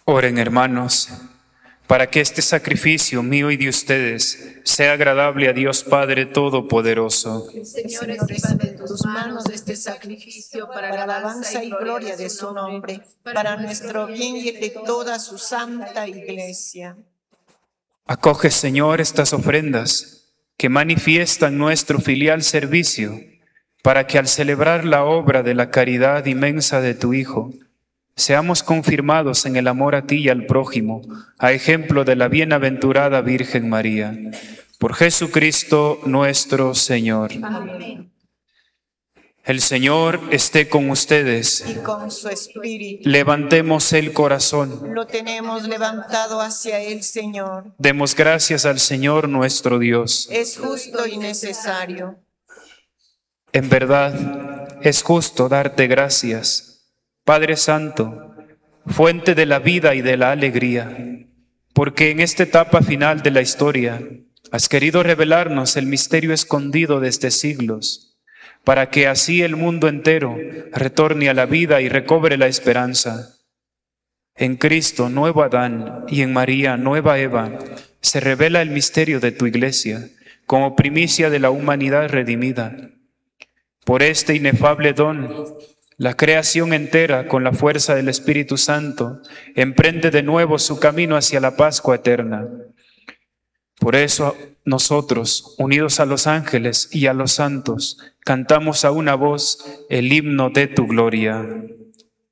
Oren, hermanos, para que este sacrificio mío y de ustedes sea agradable a Dios Padre Todopoderoso. Señor, reciba de tus manos este sacrificio para la alabanza y gloria de su nombre, para nuestro bien y de toda su santa Iglesia. Acoge, Señor, estas ofrendas que manifiestan nuestro filial servicio, para que al celebrar la obra de la caridad inmensa de tu Hijo, seamos confirmados en el amor a ti y al prójimo, a ejemplo de la bienaventurada Virgen María. Por Jesucristo nuestro Señor. Amén. El Señor esté con ustedes. Y con su espíritu. Levantemos el corazón. Lo tenemos levantado hacia el Señor. Demos gracias al Señor nuestro Dios. Es justo y necesario. En verdad, es justo darte gracias, Padre Santo, fuente de la vida y de la alegría, porque en esta etapa final de la historia has querido revelarnos el misterio escondido desde siglos, para que así el mundo entero retorne a la vida y recobre la esperanza. En Cristo, nuevo Adán, y en María, nueva Eva, se revela el misterio de tu Iglesia, como primicia de la humanidad redimida. Por este inefable don, la creación entera, con la fuerza del Espíritu Santo, emprende de nuevo su camino hacia la Pascua eterna. Por eso nosotros, unidos a los ángeles y a los santos, cantamos a una voz el himno de tu gloria.